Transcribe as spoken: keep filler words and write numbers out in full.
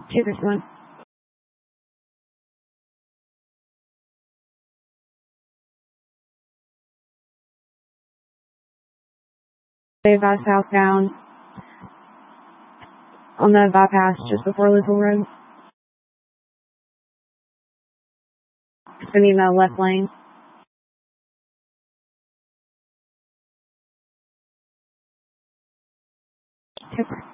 Two this one. They've got southbound on the bypass just before Little Road. Spinning the left lane. Super.